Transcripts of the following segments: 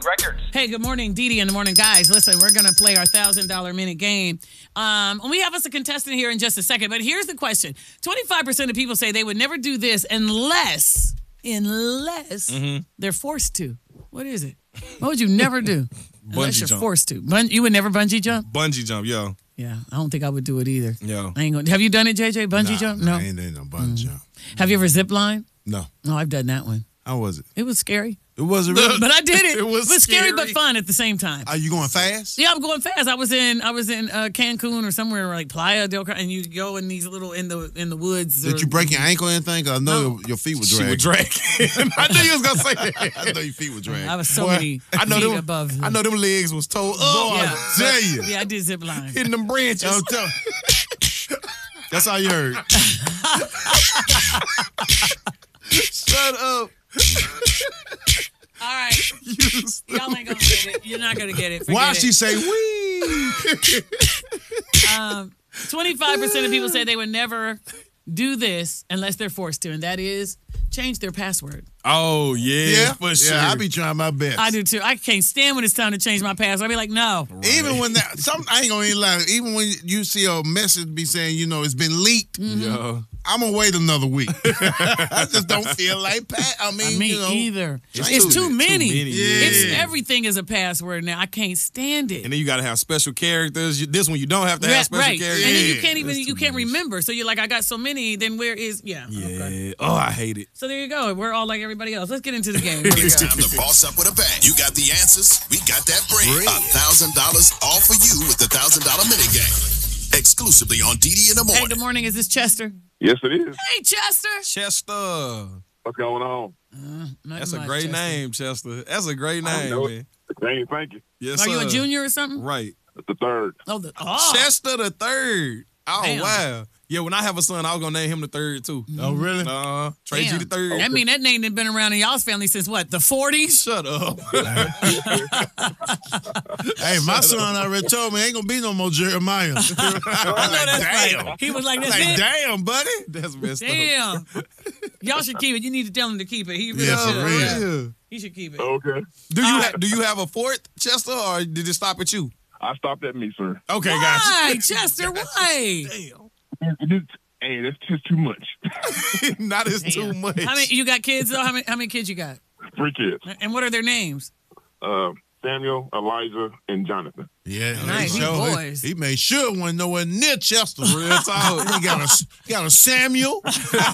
Records. Hey, good morning, Dee Dee in the morning, guys. Listen, we're going to play our $1,000 minute game. And we have us a contestant here in just a second. But here's the question. 25% of people say they would never do this unless they're forced to. What is it? What would you never do? Unless you're forced to. You would never bungee jump? Bungee jump, yo. Yeah, I don't think I would do it either. Yo. I ain't gonna. Have you done it, JJ? Bungee jump? No. I ain't done no bungee jump. Have you ever zip line? No. No, I've done that one. How was it? It was scary. It wasn't really. But I did it. It was scary but fun at the same time. Are you going fast? Yeah, I'm going fast. I was in Cancun or somewhere like Playa del Carmen, and you go in these little in the woods. Did you break your ankle or anything? 'Cause I know your feet were dragging. She was dragging. I knew you was gonna say that. I know your feet were dragging. I was so many feet above. I know them legs was toe up. I tell you. Yeah, I did zip line. Hitting them branches. That's all you heard. Shut up. All right. Y'all ain't gonna get it. You're not gonna get it. Forget Why it. she say we? 25% of people say they would never do this unless they're forced to, and that is change their password. Oh, yeah, for sure. Yeah, I be trying my best. I do too. I can't stand when it's time to change my password. I be like, no. Right. Even when I ain't gonna even lie. Even when you see a message be saying, it's been leaked. Yo. I'm gonna wait another week. I just don't feel like Me either. It's too many. Yeah. Everything is a password now. I can't stand it. And then you gotta have special characters. This one you don't have to have special characters. And then you can't remember. So you're like, I got so many. Then where is Yeah. Okay. Oh, I hate it. So there you go. We're all like everybody else. Let's get into the game. It's time to boss up with a bang. You got the answers. We got that bread. $1,000 all for you with the $1,000 minute game. Exclusively on DD in the morning. Hey, good morning. Is this Chester? Yes, it is. Hey, Chester. Chester. What's going on? That's a great name, Chester. That's a great name, man. Thank you. Yes, Are sir. you a junior or something? Right. The third. Chester the third. Oh, Damn. wow. Yeah, when I have a son, I was going to name him the third, too. Oh, really? Trey G the third. I mean, that name has been around in y'all's family since what, the 40s? Shut up. Hey, my son already told me ain't gonna be no more Jeremiah. That's damn. right. He was like, that's Like, it? damn, buddy. That's messed up. Damn. Y'all should keep it. You need to tell him to keep it. He really Yeah, should. for real. Yeah. He should keep it. Okay. Do you have a fourth, Chester, or did it stop at you? I stopped at me, sir. Okay, Why, Chester? Why? Hey, that's just too much. gotcha. Not as too much. How many? You got kids though? How many kids you got? 3 kids. And what are their names? Samuel, Elijah, and Jonathan. Yeah, Nice, he boys. He made sure wasn't nowhere near Chester. Real talk. He got a Samuel.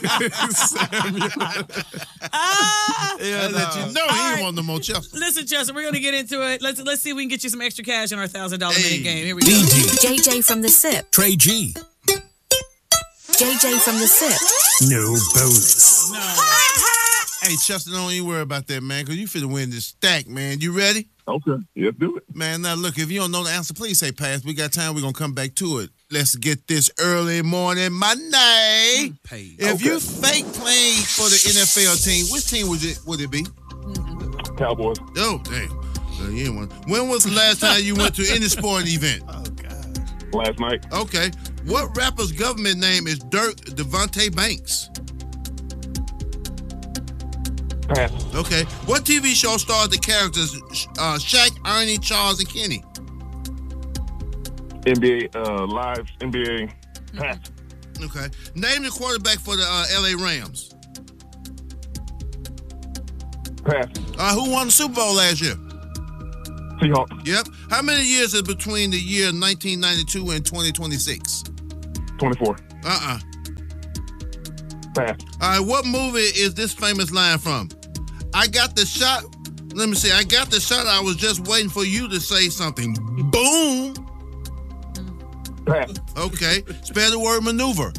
Yeah, Let you know he ain't want no more Chester. Listen, Chester, we're gonna get into it. Let's see if we can get you some extra cash in our $1,000 minute game. Here we go. JJ from the SIP. Trey G. JJ from the SIP. No bonus. Hey, Chester, don't even worry about that, man, because you finna win this stack, man. You ready? Okay. Yes, do it. Man, now look, if you don't know the answer, please say pass. We got time. We're going to come back to it. Let's get this early morning Monday. If you fake playing for the NFL team, which team would it be? Cowboys. Oh, dang. You ain't one. When was the last time you went to any sporting event? Oh, God. Last night. Okay. What rapper's government name is Dirk Devontae Banks? Pass. Okay. What TV show stars the characters Shaq, Ernie, Charles, and Kenny? NBA Live. NBA. Pass. Okay. Name the quarterback for the LA Rams. Pass. Who won the Super Bowl last year? Seahawks. Yep. How many years is between the year 1992 and 2026? 24. Pass. All right. What movie is this famous line from? I got the shot. Let me see. I got the shot. I was just waiting for you to say something. Boom. Pass. Okay. Spell the word maneuver.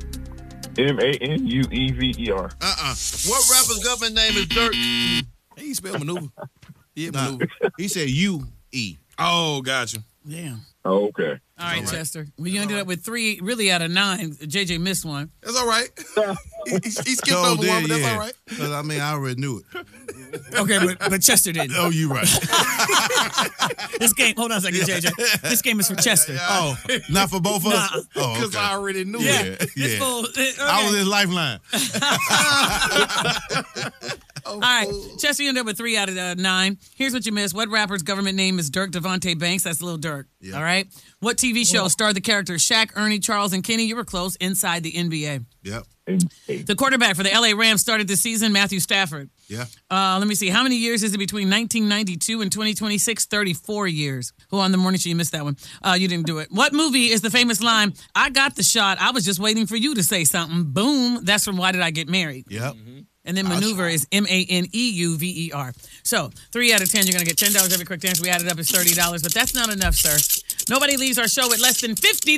Manuever. What rapper's government name is Dirk? He spelled maneuver. Yeah, Nah, maneuver. he said U-E. Oh, gotcha. Damn. Oh, okay. All right, Chester. Well, you ended up with 3, really out of 9. JJ missed one. That's all right. he skipped over one, but that's all right. Because, I mean, I already knew it. Okay, but Chester didn't. Oh, you right. This game, hold on a second, JJ. This game is for Chester. Oh, not for both of us? Nah. Oh, Because I already knew Yeah. it. This Yeah. fool, okay. I was his lifeline. All right. Chester, you end up with 3 out of 9. Here's what you missed. What rapper's government name is Dirk Devontae Banks? That's Lil Durk. All right. What TV show starred the characters Shaq, Ernie, Charles, and Kenny? You were close. Inside the NBA. Yep. The quarterback for the LA Rams started this season, Matthew Stafford. Yeah. Let me see. How many years is it between 1992 and 2026? 34 years. Who on the morning show? You missed that one. You didn't do it. What movie is the famous line, I got the shot. I was just waiting for you to say something. Boom. That's from Why Did I Get Married? Yep. And then maneuver is MANEUVER. So 3 out of 10, you're going to get $10 every quick dance. We added up is $30, but that's not enough, sir. Nobody leaves our show with less than $50.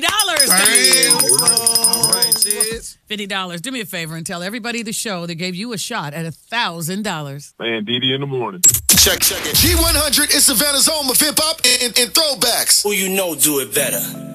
All right, cheers. $50. Do me a favor and tell everybody the show that gave you a shot at $1,000. Man, Didi in the morning. Check it. G100 is Savannah's home of hip hop and throwbacks. Who you know do it better.